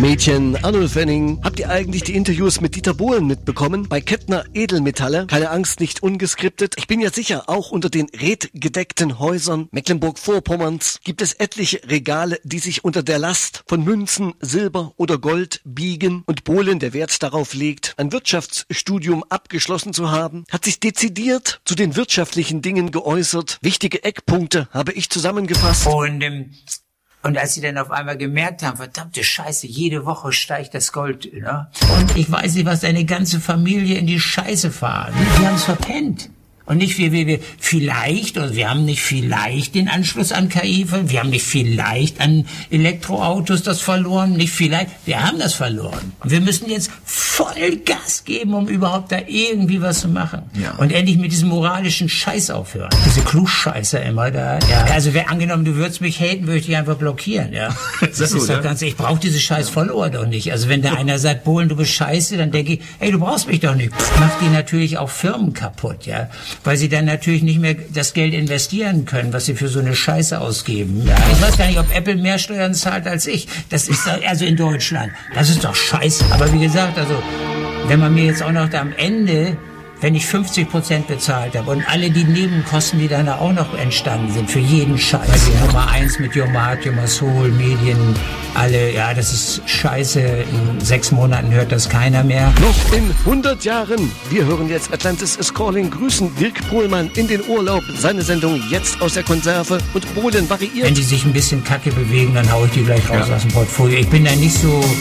Mädchen, Arnulf Wenning. Habt ihr eigentlich die Interviews mit Dieter Bohlen mitbekommen? Bei Kettner Edelmetalle. Keine Angst, nicht ungeskriptet. Ich bin ja sicher, auch unter den redgedeckten Häusern Mecklenburg-Vorpommerns gibt es etliche Regale, die sich unter der Last von Münzen, Silber oder Gold biegen. Und Bohlen, der Wert darauf legt, ein Wirtschaftsstudium abgeschlossen zu haben, hat sich dezidiert zu den wirtschaftlichen Dingen geäußert. Wichtige Eckpunkte habe ich zusammengefasst. Und als sie dann auf einmal gemerkt haben, verdammte Scheiße, jede Woche steigt das Gold, ne? Und ich weiß nicht, was deine ganze Familie in die Scheiße fahren. Die haben es verpennt. Und nicht wir vielleicht, oder wir haben nicht vielleicht den Anschluss an KI, wir haben nicht vielleicht an Elektroautos das verloren, nicht vielleicht, wir haben das verloren. Und wir müssen jetzt voll Gas geben, um überhaupt da irgendwie was zu machen. Ja. Und endlich mit diesem moralischen Scheiß aufhören. Diese Klugscheißer immer da. Ja. Also angenommen, du würdest mich haten, würde ich dich einfach blockieren, ja. Das ist doch ganz, ich brauche diese scheiß Follower doch nicht. Also wenn da einer sagt, Bohlen, du bist scheiße, dann denke ich, ey, du brauchst mich doch nicht. Macht die natürlich auch Firmen kaputt, ja. Weil sie dann natürlich nicht mehr das Geld investieren können, was sie für so eine Scheiße ausgeben. Ja, ich weiß gar nicht, ob Apple mehr Steuern zahlt als ich. Das ist doch, also in Deutschland. Das ist doch scheiße. Aber wie gesagt, also, wenn man mir jetzt auch noch da am Ende, wenn ich 50% bezahlt habe und alle die Nebenkosten, die dann auch noch entstanden sind, für jeden Scheiß. Also Nummer 1 mit Your Mart, Your Soul, Medien, alle, ja, das ist scheiße. In 6 Monaten hört das keiner mehr. Noch in 100 Jahren. Wir hören jetzt Atlantis is Calling. Grüßen Dirk Pohlmann in den Urlaub. Seine Sendung jetzt aus der Konserve und Bohlen variiert. Wenn die sich ein bisschen kacke bewegen, dann hau ich die gleich raus aus dem Portfolio. Ich bin da nicht so